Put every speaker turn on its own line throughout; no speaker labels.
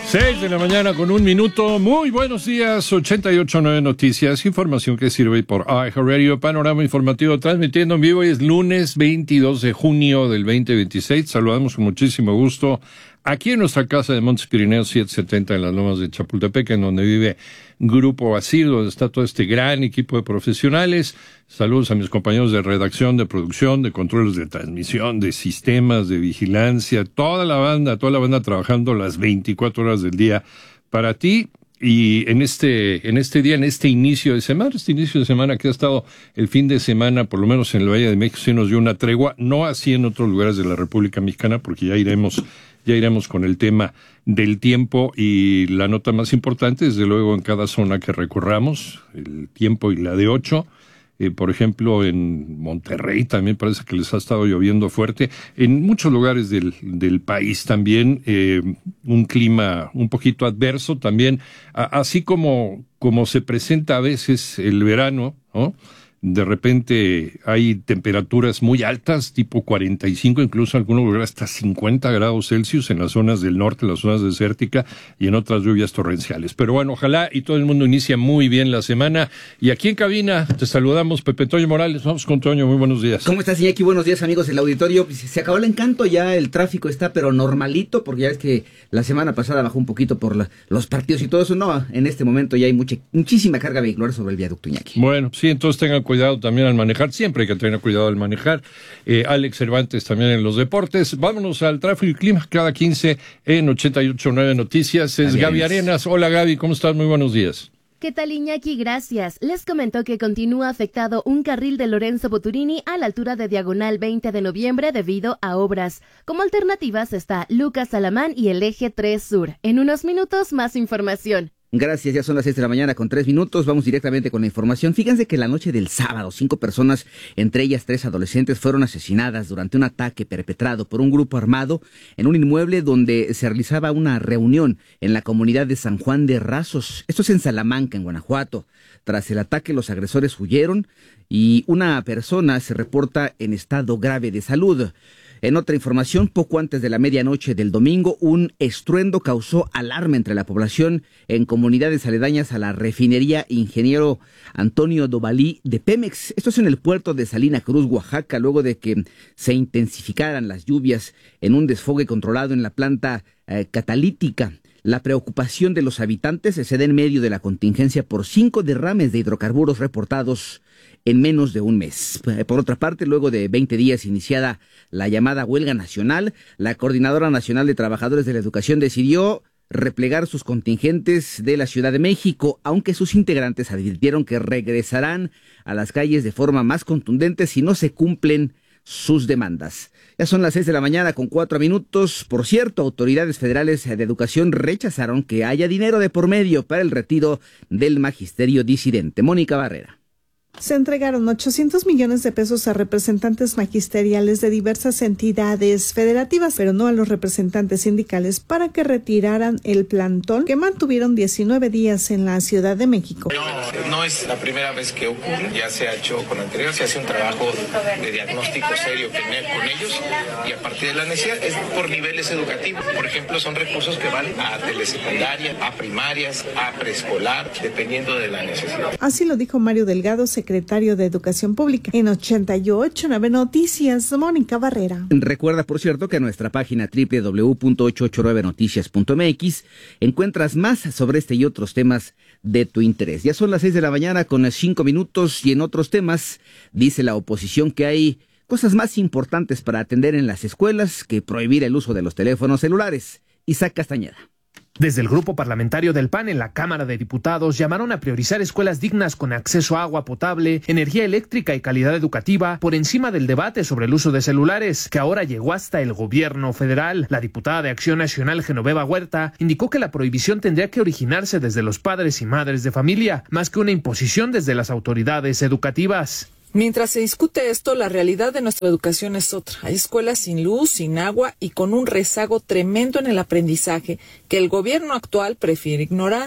6:01 a.m. Muy buenos días. 88.9 Noticias, información que sirve por iHeartRadio, panorama informativo transmitiendo en vivo. Hoy es lunes 22 de junio del 2026. Saludamos con muchísimo gusto aquí en nuestra casa de Montes Pirineos 770 en las Lomas de Chapultepec, en donde vive Grupo Asir, donde está todo este gran equipo de profesionales. Saludos a mis compañeros de redacción, de producción, de controles de transmisión, de sistemas, de vigilancia, toda la banda trabajando las 24 horas del día para ti. Y en este día, en este inicio de semana que ha estado el fin de semana, por lo menos en el Valle de México, sí nos dio una tregua, no así en otros lugares de la República Mexicana, porque ya iremos con el tema del tiempo y la nota más importante, desde luego, en cada zona que recorramos, el tiempo y la de 8. Por ejemplo, en Monterrey también parece que les ha estado lloviendo fuerte. En muchos lugares del país también, un clima un poquito adverso también, así como se presenta a veces el verano, ¿no? De repente hay temperaturas muy altas, tipo 45, incluso en algunos lugares hasta 50 grados Celsius en las zonas del norte, en las zonas desérticas y en otras lluvias torrenciales. Pero bueno, ojalá y todo el mundo inicie muy bien la semana. Y aquí en cabina te saludamos, Pepe Toño Morales. Vamos con Toño, muy buenos días.
¿Cómo estás, Iñaki? Buenos días, amigos del auditorio. Se acabó el encanto, ya el tráfico está pero normalito, porque ya es que la semana pasada bajó un poquito por los partidos y todo eso. No, en este momento ya hay muchísima carga vehicular sobre el viaducto, Iñaki.
Bueno, sí, entonces tengan cuidado también al manejar, siempre hay que tener cuidado al manejar. Alex Cervantes también en los deportes. Vámonos al tráfico y clima, cada 15 en 88.9 Noticias. Es Gaby Arenas. Hola Gaby, ¿cómo estás? Muy buenos días.
¿Qué tal, Iñaki? Gracias. Les comentó que continúa afectado un carril de Lorenzo Boturini a la altura de Diagonal 20 de noviembre debido a obras. Como alternativas está Lucas Alamán y el Eje 3 Sur. En unos minutos, más información.
Gracias, ya son las 6:03 a.m. Vamos directamente con la información. Fíjense que la noche del sábado, 5 personas, entre ellas 3 adolescentes, fueron asesinadas durante un ataque perpetrado por un grupo armado en un inmueble donde se realizaba una reunión en la comunidad de San Juan de Rasos. Esto es en Salamanca, en Guanajuato. Tras el ataque, los agresores huyeron y una persona se reporta en estado grave de salud. En otra información, poco antes de la medianoche del domingo, un estruendo causó alarma entre la población en comunidades aledañas a la refinería Ingeniero Antonio Dovalí de Pemex. Esto es en el puerto de Salina Cruz, Oaxaca, luego de que se intensificaran las lluvias en un desfogue controlado en la planta catalítica. La preocupación de los habitantes se da en medio de la contingencia por 5 derrames de hidrocarburos reportados en menos de un mes. Por otra parte, luego de 20 días iniciada la llamada huelga nacional, la Coordinadora Nacional de Trabajadores de la Educación decidió replegar sus contingentes de la Ciudad de México, aunque sus integrantes advirtieron que regresarán a las calles de forma más contundente si no se cumplen sus demandas. Ya son las 6:04 a.m. Por cierto, autoridades federales de educación rechazaron que haya dinero de por medio para el retiro del magisterio disidente. Mónica Barrera.
Se entregaron 800 millones de pesos a representantes magisteriales de diversas entidades federativas, pero no a los representantes sindicales para que retiraran el plantón que mantuvieron 19 días en la Ciudad de México.
No es la primera vez que ocurre, ya se ha hecho con anterior, se hace un trabajo de diagnóstico serio con ellos y a partir de la necesidad es por niveles educativos. Por ejemplo, son recursos que van a telesecundaria, a primarias, a preescolar, dependiendo de la necesidad.
Así lo dijo Mario Delgado, secretario de Educación Pública. En 88.9 Noticias, Mónica Barrera.
Recuerda, por cierto, que en nuestra página www.889noticias.mx encuentras más sobre este y otros temas de tu interés. Ya son las 6:00 con 5 minutos y en otros temas dice la oposición que hay cosas más importantes para atender en las escuelas que prohibir el uso de los teléfonos celulares. Isaac Castañeda.
Desde el grupo parlamentario del PAN en la Cámara de Diputados llamaron a priorizar escuelas dignas con acceso a agua potable, energía eléctrica y calidad educativa por encima del debate sobre el uso de celulares, que ahora llegó hasta el gobierno federal. La diputada de Acción Nacional, Genoveva Huerta, indicó que la prohibición tendría que originarse desde los padres y madres de familia, más que una imposición desde las autoridades educativas.
Mientras se discute esto, la realidad de nuestra educación es otra. Hay escuelas sin luz, sin agua y con un rezago tremendo en el aprendizaje que el gobierno actual prefiere ignorar.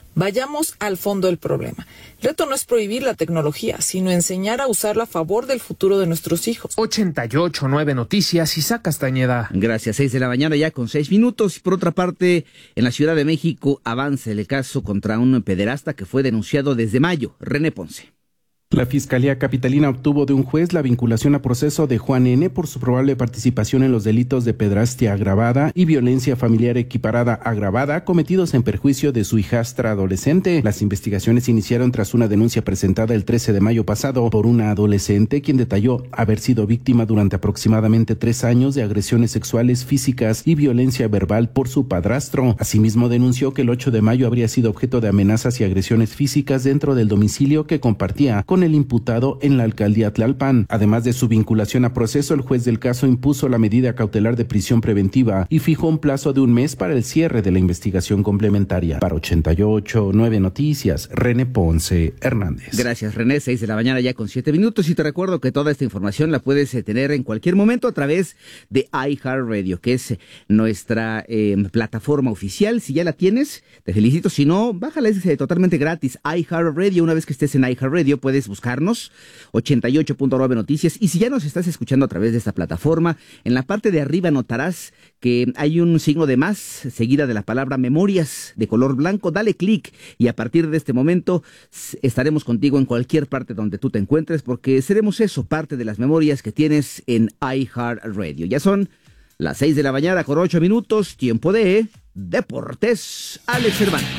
Vayamos al fondo del problema. El reto no es prohibir la tecnología, sino enseñar a usarla a favor del futuro de nuestros hijos.
88.9 Noticias, Isaac Castañeda.
Gracias, 6 de la mañana ya con 6 minutos. Y por otra parte, en la Ciudad de México avanza el caso contra un pederasta que fue denunciado desde mayo. René Ponce.
La Fiscalía Capitalina obtuvo de un juez la vinculación a proceso de Juan N. por su probable participación en los delitos de pederastia agravada y violencia familiar equiparada agravada cometidos en perjuicio de su hijastra adolescente. Las investigaciones iniciaron tras una denuncia presentada el 13 de mayo pasado por una adolescente quien detalló haber sido víctima durante aproximadamente 3 años de agresiones sexuales físicas y violencia verbal por su padrastro. Asimismo denunció que el 8 de mayo habría sido objeto de amenazas y agresiones físicas dentro del domicilio que compartía con el imputado en la alcaldía Tlalpan. Además de su vinculación a proceso, el juez del caso impuso la medida cautelar de prisión preventiva y fijó un plazo de 1 mes para el cierre de la investigación complementaria. Para 88.9 Noticias, René Ponce Hernández.
Gracias, René. 6 de la mañana ya con 7 minutos. Y te recuerdo que toda esta información la puedes tener en cualquier momento a través de iHeartRadio, que es nuestra plataforma oficial. Si ya la tienes, te felicito. Si no, bájala, es totalmente gratis. iHeartRadio. Una vez que estés en iHeartRadio, puedes buscarnos 88.9 Noticias. Y si ya nos estás escuchando a través de esta plataforma, en la parte de arriba notarás que hay un signo de más seguida de la palabra memorias de color blanco. Dale clic y a partir de este momento estaremos contigo en cualquier parte donde tú te encuentres, porque seremos eso, parte de las memorias que tienes en iHeartRadio. Ya son las 6 de la mañana con 8 minutos, tiempo de Deportes. Alex Cervantes.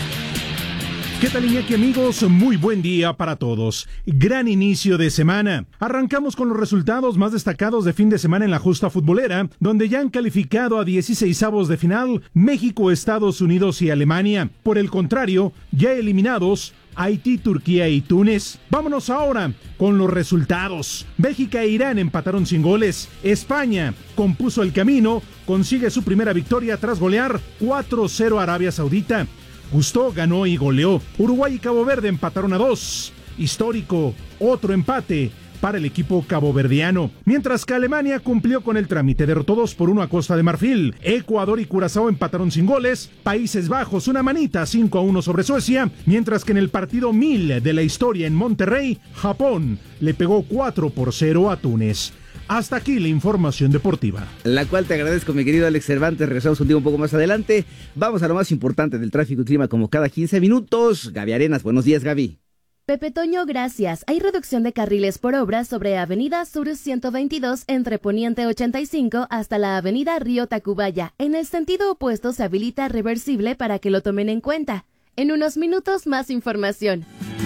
¿Qué tal, Iñaki, amigos? Muy buen día para todos. Gran inicio de semana. Arrancamos con los resultados más destacados de fin de semana en la justa futbolera, donde ya han calificado a 16avos de final México, Estados Unidos y Alemania. Por el contrario, ya eliminados Haití, Turquía y Túnez. Vámonos ahora con los resultados. Bélgica e Irán empataron sin goles. España compuso el camino, consigue su primera victoria tras golear 4-0 a Arabia Saudita. Gustó, ganó y goleó. Uruguay y Cabo Verde empataron a 2. Histórico, otro empate para el equipo caboverdiano. Mientras que Alemania cumplió con el trámite, derrotó 2-1 a Costa de Marfil. Ecuador y Curazao empataron sin goles. Países Bajos, una manita, 5-1 sobre Suecia. Mientras que en el partido 1000 de la historia en Monterrey, Japón le pegó 4-0 a Túnez. Hasta aquí la información deportiva.
La cual te agradezco, mi querido Alex Cervantes. Regresamos contigo un poco más adelante. Vamos a lo más importante del tráfico y clima como cada 15 minutos. Gaby Arenas, buenos días, Gaby.
Pepe Toño, gracias. Hay reducción de carriles por obras sobre Avenida Sur 122 entre Poniente 85 hasta la Avenida Río Tacubaya. En el sentido opuesto se habilita reversible para que lo tomen en cuenta. En unos minutos más información.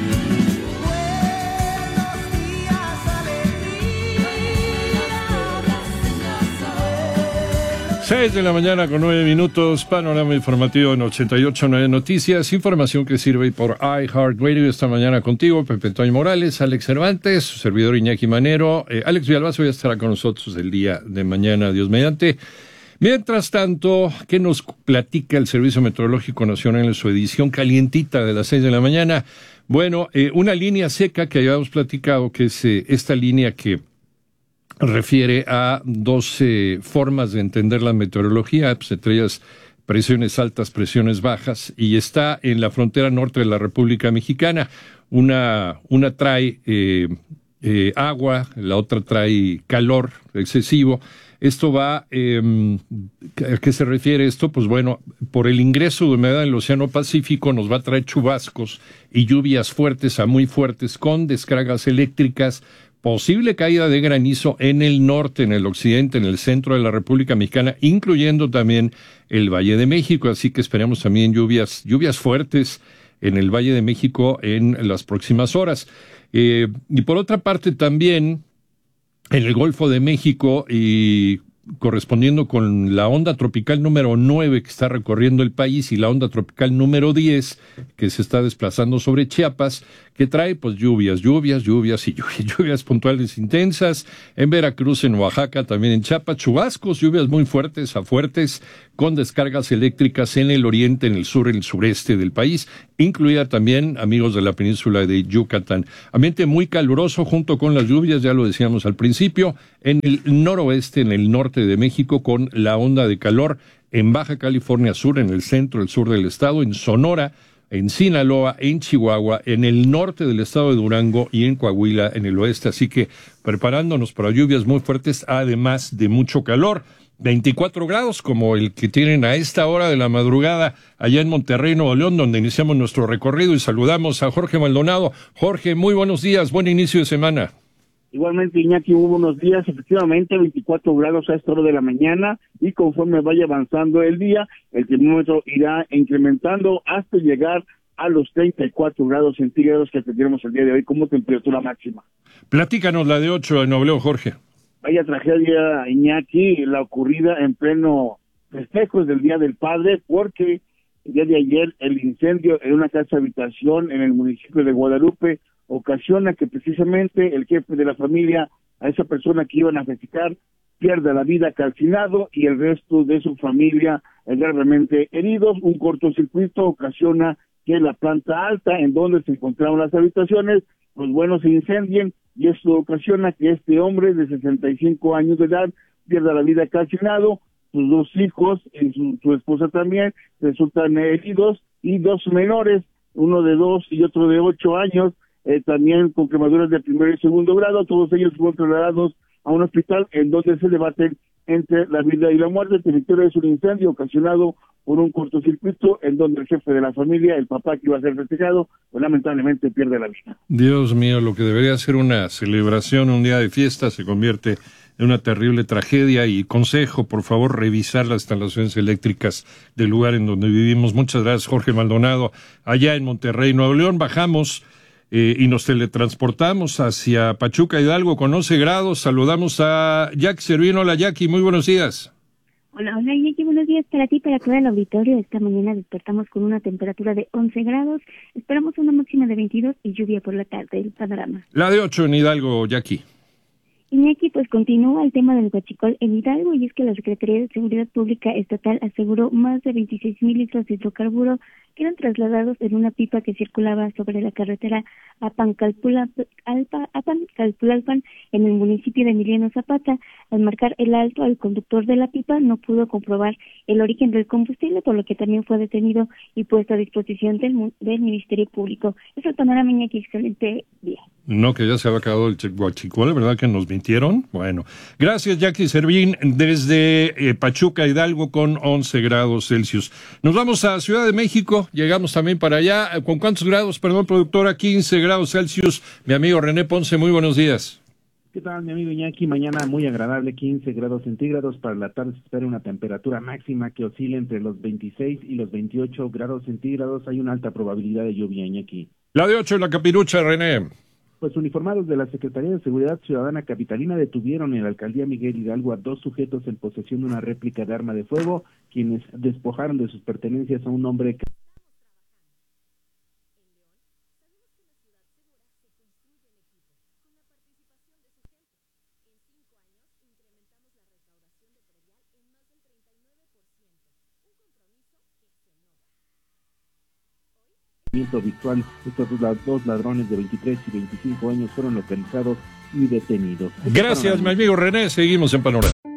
6 de la mañana con 9 minutos, panorama informativo en 88.9 Noticias, información que sirve por iHeartRadio. Esta mañana contigo, Pepe Toño Morales, Alex Cervantes, su servidor Iñaki Manero. Alex Villalbazo ya estará con nosotros el día de mañana, Dios mediante. Mientras tanto, ¿qué nos platica el Servicio Meteorológico Nacional en su edición calientita de las 6 de la mañana? Bueno, una línea seca que habíamos platicado, que es esta línea que refiere a 12 formas de entender la meteorología, pues entre ellas presiones altas, presiones bajas, y está en la frontera norte de la República Mexicana. Una trae agua, la otra trae calor excesivo. Esto va, ¿a qué se refiere esto? Pues bueno, por el ingreso de humedad en el Océano Pacífico nos va a traer chubascos y lluvias fuertes a muy fuertes con descargas eléctricas, posible caída de granizo en el norte, en el occidente, en el centro de la República Mexicana, incluyendo también el Valle de México, así que esperamos también lluvias fuertes en el Valle de México en las próximas horas. Y por otra parte también en el Golfo de México y correspondiendo con la onda tropical número 9 que está recorriendo el país y la onda tropical número 10 que se está desplazando sobre Chiapas, que trae pues lluvias puntuales intensas en Veracruz, en Oaxaca, también en Chiapas, chubascos, lluvias muy fuertes a fuertes con descargas eléctricas en el oriente, en el sur, en el sureste del país, incluida también, amigos de la península de Yucatán. Ambiente muy caluroso junto con las lluvias, ya lo decíamos al principio, en el noroeste, en el norte de México, con la onda de calor en Baja California Sur, en el centro, el sur del estado, en Sonora, en Sinaloa, en Chihuahua, en el norte del estado de Durango y en Coahuila, en el oeste. Así que preparándonos para lluvias muy fuertes, además de mucho calor. 24 grados, como el que tienen a esta hora de la madrugada allá en Monterrey, Nuevo León, donde iniciamos nuestro recorrido, y saludamos a Jorge Maldonado. Jorge, muy buenos días, buen inicio de semana.
Igualmente, Iñaki, hubo unos días, efectivamente, 24 grados a esta hora de la mañana, y conforme vaya avanzando el día, el termómetro irá incrementando hasta llegar a los 34 grados centígrados que tendremos el día de hoy como temperatura máxima.
Platícanos la de 8 en Nuevo León, Jorge.
Vaya tragedia, Iñaki, la ocurrida en pleno festejos del Día del Padre, porque el día de ayer el incendio en una casa habitación en el municipio de Guadalupe ocasiona que precisamente el jefe de la familia, a esa persona que iban a festejar, pierda la vida calcinado y el resto de su familia gravemente heridos. Un cortocircuito ocasiona que la planta alta en donde se encontraban las habitaciones, pues bueno, se incendien, y esto ocasiona que este hombre de 65 años de edad pierda la vida calcinado. Sus dos hijos y su esposa también resultan heridos, y dos menores, uno de 2 y otro de 8 años, también con quemaduras de primer y segundo grado. Todos ellos fueron trasladados a un hospital en donde se debaten entre la vida y la muerte. El territorio es un incendio ocasionado por un cortocircuito en donde el jefe de la familia, el papá que iba a ser festejado, pues lamentablemente pierde la vida.
Dios mío, lo que debería ser una celebración, un día de fiesta, se convierte en una terrible tragedia. Y consejo, por favor, revisar las instalaciones eléctricas del lugar en donde vivimos. Muchas gracias, Jorge Maldonado. Allá en Monterrey, Nuevo León, bajamos y nos teletransportamos hacia Pachuca Hidalgo con 11 grados. Saludamos a Jackie Servín. Hola, Jackie, muy buenos días.
Hola, Iñaki, buenos días para ti, para todo el auditorio. Esta mañana despertamos con una temperatura de 11 grados, esperamos una máxima de 22 y lluvia por la tarde. El panorama.
La de 8 en Hidalgo, Jackie.
Iñaki, pues continúa el tema del huachicol en Hidalgo, y es que la Secretaría de Seguridad Pública Estatal aseguró más de 26,000 litros de hidrocarburo que eran trasladados en una pipa que circulaba sobre la carretera Apancalpulalpan en el municipio de Emiliano Zapata. Al marcar el alto al conductor de la pipa no pudo comprobar el origen del combustible, por lo que también fue detenido y puesto a disposición del Ministerio Público. Es el panorama, Iñaki, excelente día.
No, que ya se había acabado el huachicol, ¿verdad que nos mintieron? Bueno, gracias, Jackie Servín, desde Pachuca Hidalgo con 11 grados Celsius. Nos vamos a Ciudad de México, llegamos también para allá. ¿Con cuántos grados, perdón, productora? 15 grados Celsius. Mi amigo René Ponce, muy buenos días.
¿Qué tal, mi amigo Iñaki? Mañana muy agradable, 15 grados centígrados. Para la tarde se espera una temperatura máxima que oscila entre los 26 y los 28 grados centígrados. Hay una alta probabilidad de lluvia, Iñaki.
La de 8 en la Capirucha, René.
Pues uniformados de la Secretaría de Seguridad Ciudadana Capitalina detuvieron en la alcaldía Miguel Hidalgo a 2 sujetos en posesión de una réplica de arma de fuego, quienes despojaron de sus pertenencias a un hombre que... virtual. Estos dos ladrones de 23 y 25 años fueron localizados y detenidos.
Gracias, mi amigo René. Seguimos en Panorama.